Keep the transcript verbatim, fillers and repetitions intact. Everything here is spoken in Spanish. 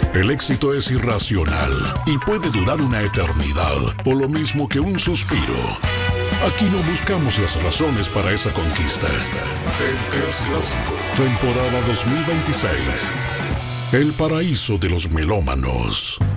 El éxito es irracional y puede durar una eternidad, o lo mismo que un suspiro. Aquí no buscamos las razones para esa conquista. El Clásico, temporada dos mil veintiséis. El paraíso de los melómanos.